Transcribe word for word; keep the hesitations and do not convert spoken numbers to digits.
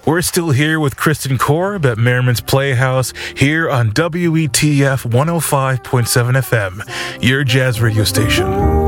We're still here with Kristen Korb at Merriman's Playhouse here on W E T F one oh five point seven F M, your jazz radio station.